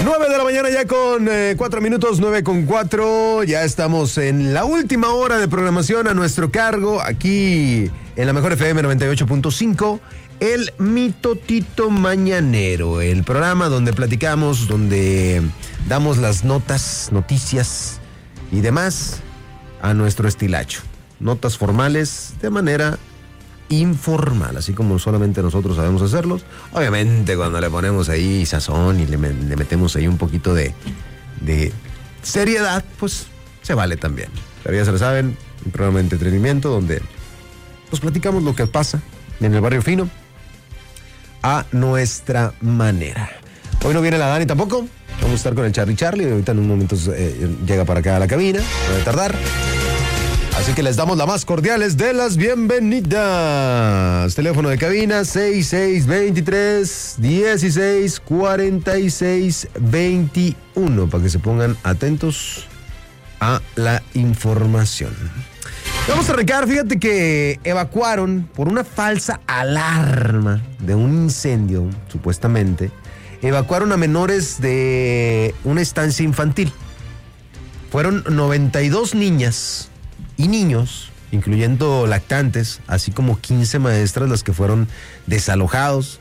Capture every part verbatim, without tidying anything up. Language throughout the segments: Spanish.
nueve de la mañana ya con eh, cuatro minutos, nueve con cuatro. Ya estamos en la última hora de programación a nuestro cargo aquí en la Mejor F M noventa y ocho punto cinco. El Mitotito Mañanero, el programa donde platicamos, donde damos las notas, noticias y demás a nuestro estilacho. Notas formales de manera informal, así como solamente nosotros sabemos hacerlos. Obviamente cuando le ponemos ahí sazón y le, le metemos ahí un poquito de, de seriedad, pues se vale también. Pero ya se lo saben, un programa de entretenimiento donde pues platicamos lo que pasa en el barrio fino a nuestra manera. Hoy no viene la Dani tampoco. Vamos a estar con el Charlie Charlie. Ahorita en un momento eh, llega para acá a la cabina. No debe tardar. Así que les damos la más cordiales de las bienvenidas. Teléfono de cabina seis seis dos tres, uno seis cuatro seis dos uno para que se pongan atentos a la información. Vamos a arrancar, fíjate que evacuaron por una falsa alarma de un incendio, supuestamente, evacuaron a menores de una estancia infantil. Fueron noventa y dos niñas y niños, incluyendo lactantes, así como quince maestras las que fueron desalojados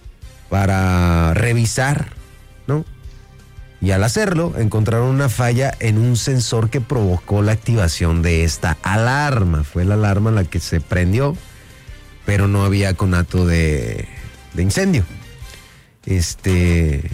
para revisar, ¿no? Y al hacerlo, encontraron una falla en un sensor que provocó la activación de esta alarma. Fue la alarma la que se prendió, pero no había conato de, de incendio. Este...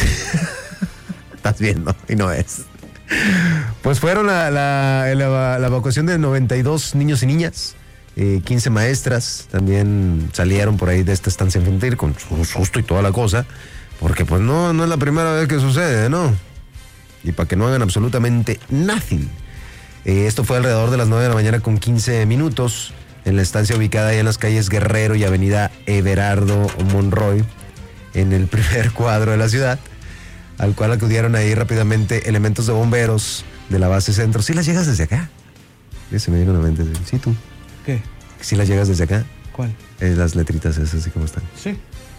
Estás viendo y no es. Pues fueron la, la, la, la evacuación de noventa y dos niños y niñas, eh, quince maestras también salieron por ahí de esta estancia infantil con su susto y toda la cosa, porque pues no, no es la primera vez que sucede, ¿no? Y para que no hagan absolutamente nothing. Eh, esto fue alrededor de las nueve de la mañana con quince minutos en la estancia ubicada ahí en las calles Guerrero y avenida Everardo Monroy, en el primer cuadro de la ciudad, al cual acudieron ahí rápidamente elementos de bomberos de la base centro. ¿Sí las llegas desde acá? Se me vino a la mente. ¿Sí tú? ¿Qué? ¿Sí las llegas desde acá? ¿Cuál? Eh, las letritas esas, así como están. Sí.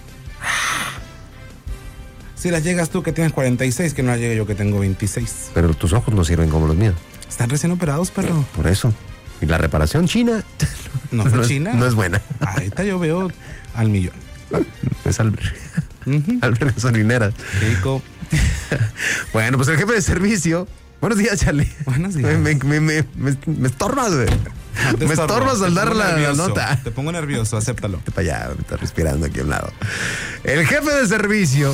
Si las llegas tú que tienes cuarenta y seis, que no las llegue yo que tengo veintiséis. Pero tus ojos no sirven como los míos. Están recién operados, perro. Por eso. Y la reparación china. ¿No fue no china? Es, no es buena. Ahorita yo veo al millón. Es al... Uh-huh. Al gasolinera. Rico. Bueno, pues el jefe de servicio. Buenos días, Charlie. Buenos días. Me, me, me, me, me estorbas, güey. No me estorbas al dar la, la nota. Te pongo nervioso, acéptalo. Para allá, me está respirando aquí a un lado. El jefe de servicio.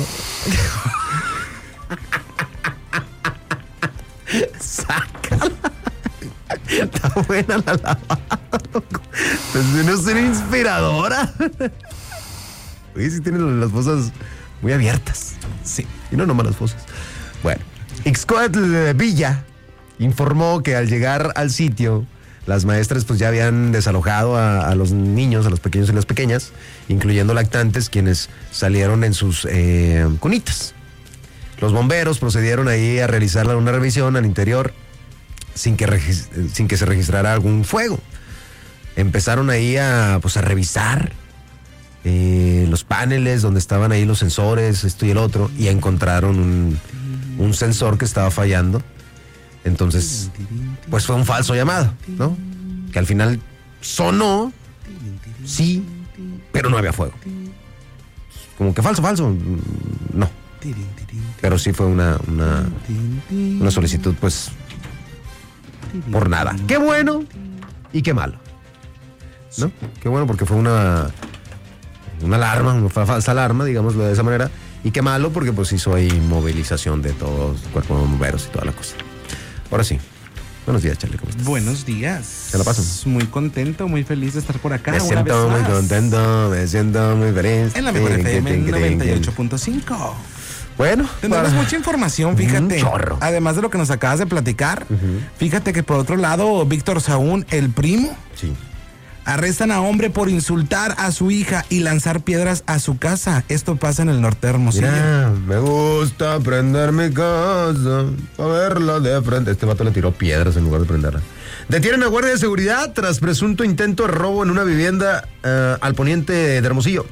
Sácala. Está buena la lavada. Pues no ser inspiradora. Oye, sí tienen las fosas muy abiertas. Sí. Y no nomás las fosas. Bueno, Ixcoatl Villa informó que al llegar al sitio, las maestras pues ya habían desalojado a, a los niños, a los pequeños y las pequeñas, incluyendo lactantes, quienes salieron en sus eh, cunitas. Los bomberos procedieron ahí a realizar una revisión al interior sin que, regis- sin que se registrara algún fuego. Empezaron ahí a, pues, a revisar Eh, los paneles donde estaban ahí los sensores, esto y el otro, y encontraron un, un sensor que estaba fallando. Entonces, pues fue un falso llamado, ¿no? Que al final sonó, sí, pero no había fuego. Como que falso, falso, no. Pero sí fue una, una, una solicitud, pues, por nada. Qué bueno y qué malo, ¿no? Qué bueno porque fue una... una alarma, una falsa alarma, digámoslo de esa manera, y qué malo porque pues hizo ahí movilización de todos los cuerpos de bomberos y toda la cosa. Ahora sí, buenos días, Charlie, ¿cómo estás? Buenos días. ¿Qué la pasan? Muy contento, muy feliz de estar por acá. Me una siento vez muy más. contento, me siento muy feliz. En la Mejor F M noventa y ocho punto cinco. Bueno, tenemos para... mucha información, fíjate. Un chorro. Además de lo que nos acabas de platicar, uh-huh. Fíjate que por otro lado, Víctor Sahún, el primo, sí. Arrestan a hombre por insultar a su hija y lanzar piedras a su casa. Esto pasa en el norte de Hermosillo. Mira, me gusta prender mi casa a verla de frente. Este vato le tiró piedras en lugar de prenderla. Detienen a guardia de seguridad tras presunto intento de robo en una vivienda uh, al poniente de Hermosillo.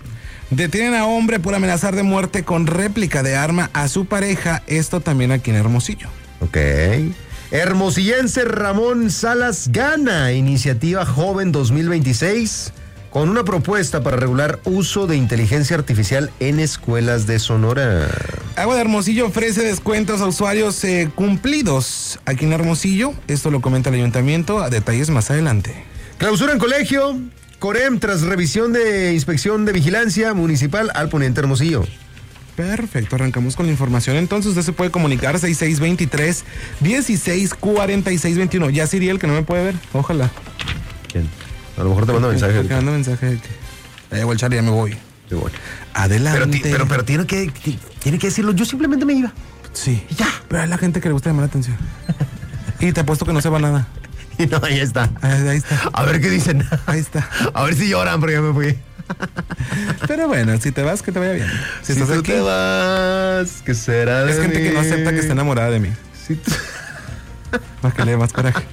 Detienen a hombre por amenazar de muerte con réplica de arma a su pareja. Esto también aquí en Hermosillo. Ok. Hermosillense Ramón Salas gana Iniciativa Joven dos mil veintiséis con una propuesta para regular uso de inteligencia artificial en escuelas de Sonora. Agua de Hermosillo ofrece descuentos a usuarios eh, cumplidos aquí en Hermosillo. Esto lo comenta el ayuntamiento. A detalles más adelante. Clausura en colegio. Corem tras revisión de inspección de vigilancia municipal al poniente Hermosillo. Perfecto, arrancamos con la información. Entonces usted se puede comunicar seis seis dos tres, uno seis cuatro seis dos uno. Ya Siriel, que no me puede ver, ojalá. ¿Quién? A lo mejor te mando mensaje. Te mando mensaje de que ya llegó el Charlie, ya me voy. Sí, voy. Adelante. Pero, pero, pero tiene, que, tiene que decirlo, yo simplemente me iba. Sí. Y ya. Pero hay la gente que le gusta llamar la atención. Y te apuesto que no se va nada. Y no, ahí está. Ahí, ahí está. A ver qué dicen. Ahí está. A ver si lloran, porque ya me fui. Pero bueno, si te vas, que te vaya bien. Si, si estás tú aquí, te vas, ¿qué será de Es gente mí? que no acepta que está enamorada de mí. Sí, tú... Más que le dé más coraje.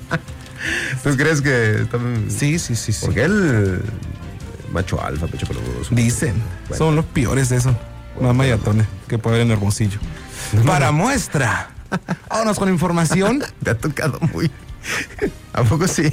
¿Tú crees que está... Sí, sí, sí, sí. Porque él, macho alfa, pecho peludo. Dicen, bueno. Son los peores de eso. Bueno, más mayatones que puede haber en Hermosillo. Para muestra. Vámonos con información. Te ha tocado muy... ¿A poco sí?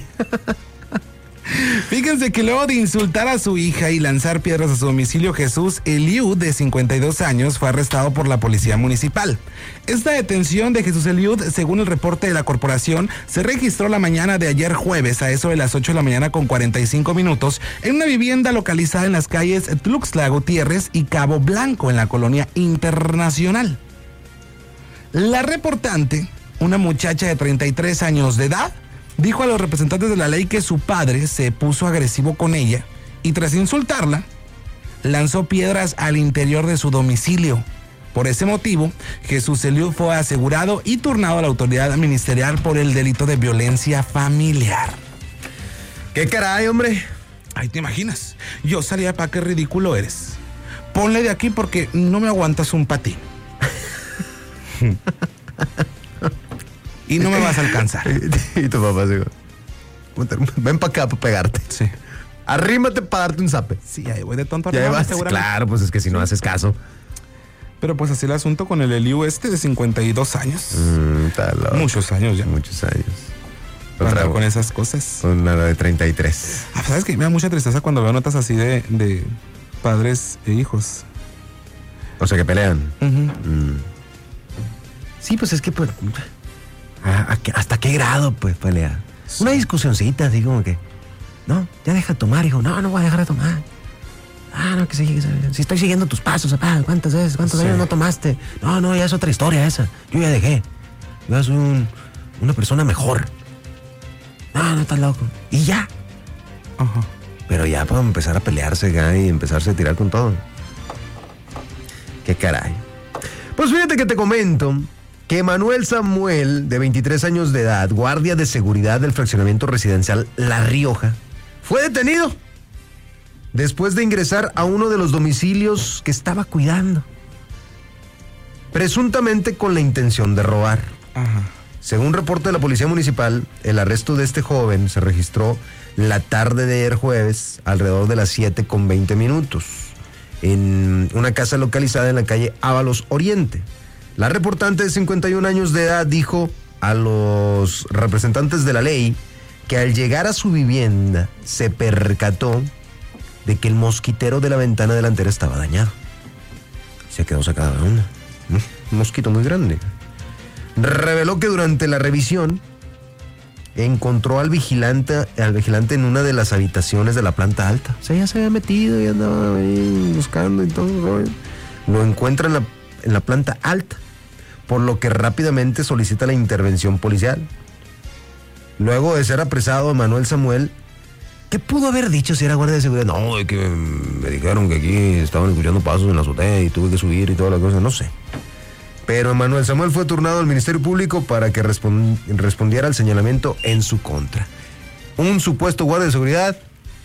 Fíjense que luego de insultar a su hija y lanzar piedras a su domicilio, Jesús Eliud, de cincuenta y dos años, fue arrestado por la policía municipal. Esta detención de Jesús Eliud, según el reporte de la corporación, se registró la mañana de ayer jueves a eso de las ocho de la mañana con cuarenta y cinco minutos en una vivienda localizada en las calles Tluxtla Gutiérrez y Cabo Blanco, en la colonia Internacional. La reportante, una muchacha de treinta y tres años de edad, dijo a los representantes de la ley que su padre se puso agresivo con ella y tras insultarla, lanzó piedras al interior de su domicilio. Por ese motivo, Jesús Eliud fue asegurado y turnado a la autoridad ministerial por el delito de violencia familiar. ¿Qué caray, hombre? Ay, ¿te imaginas? Yo salía para qué ridículo eres. Ponle de aquí porque no me aguantas un patín. Y no me vas a alcanzar. Y tu papá digo, ven para acá para pegarte. Sí. Arrímate para darte un zape. Sí, ahí voy de tonto a ya vas, claro, pues es que si no haces caso. Pero pues así el asunto con el Eliu este de cincuenta y dos años. Mm, está loco. Muchos años ya. Muchos años. Otra, con esas cosas. Con la de treinta y tres. Ah, ¿sabes qué? Me da mucha tristeza cuando veo notas así de, de padres e hijos. O sea, que pelean. Uh-huh. Mm. Sí, pues es que pues... ¿Hasta qué grado, pues, pelea? Sí. Una discusioncita, así como que, no, ya deja de tomar, hijo. No, no voy a dejar de tomar. Ah, no, que sigue, si estoy siguiendo tus pasos, papá, ¿cuántas veces, cuántos sí. años no tomaste? No, no, ya es otra historia esa. Yo ya dejé. Yo ya soy un, una persona mejor. No, no estás loco. Y ya. Uh-huh. Pero ya para empezar a pelearse, güey, y empezarse a tirar con todo. Qué caray. Pues fíjate que te comento que Manuel Samuel, de veintitrés años de edad, guardia de seguridad del fraccionamiento residencial La Rioja, fue detenido después de ingresar a uno de los domicilios que estaba cuidando, presuntamente con la intención de robar. Ajá. Según reporte de la Policía Municipal, el arresto de este joven se registró la tarde de ayer jueves, alrededor de las siete con veinte minutos, en una casa localizada en la calle Ábalos Oriente. La reportante de cincuenta y un años de edad dijo a los representantes de la ley que al llegar a su vivienda se percató de que el mosquitero de la ventana delantera estaba dañado. Se quedó sacada de onda. Un mosquito muy grande. Reveló que durante la revisión encontró al vigilante, al vigilante en una de las habitaciones de la planta alta. O sea, ya se había metido y andaba ahí buscando y todo. Lo encuentra en la, en la planta alta, por lo que rápidamente solicita la intervención policial. Luego de ser apresado, Manuel Samuel, ¿qué pudo haber dicho si era guardia de seguridad? No, es que me dijeron que aquí estaban escuchando pasos en la azotea y tuve que subir y toda la cosa, no sé. Pero Manuel Samuel fue turnado al Ministerio Público para que respond- respondiera al señalamiento en su contra. Un supuesto guardia de seguridad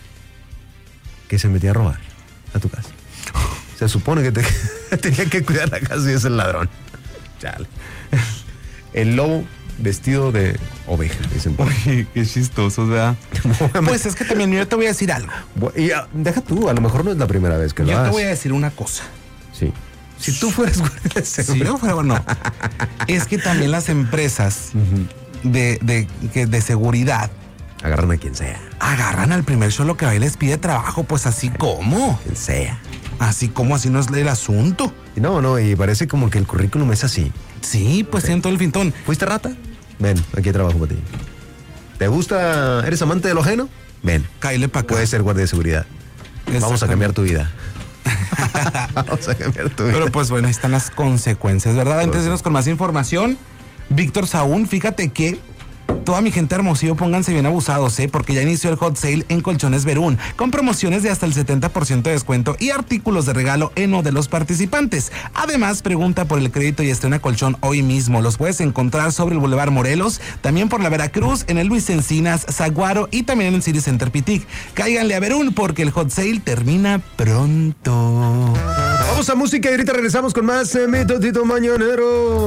que se metía a robar a tu casa. Se supone que te tenía que cuidar la casa y es el ladrón. Chale. El lobo vestido de oveja, dicen. Oye, qué chistosos, ¿verdad? Pues es que también yo te voy a decir algo. Y, uh, deja tú, a lo mejor no es la primera vez que lo Yo haces. te voy a decir una cosa. Sí. Si tú fueras guardia de seguridad. Si yo fuera, no. Es que también las empresas uh-huh. de, de, de, de seguridad agarran a quien sea. Agarran al primer cholo que va y les pide trabajo, pues así como. Quien sea. Así como, así no es el asunto. No, no, y parece como que el currículum es así. Sí, pues sí, en todo el fintón. ¿Fuiste rata? Ven, aquí trabajo para ti. ¿Te gusta? ¿Eres amante de lo ajeno? Ven. Cáile para acá. Puedes ser guardia de seguridad. Vamos a cambiar tu vida. Vamos a cambiar tu vida. Pero pues bueno, ahí están las consecuencias, ¿verdad? Antes de irnos con más información, Víctor Saúl, fíjate que toda mi gente Hermosillo, pónganse bien abusados, ¿eh? Porque ya inició el hot sale en Colchones Verún, con promociones de hasta el setenta por ciento de descuento y artículos de regalo en uno de los participantes. Además, pregunta por el crédito y estrena colchón hoy mismo. Los puedes encontrar sobre el Boulevard Morelos, también por la Veracruz, en el Luis Encinas, Zaguaro y también en el City Center Pitic. Cáiganle a Verún porque el hot sale termina pronto. Vamos a música y ahorita regresamos con más eh, Mi Totito Mañanero.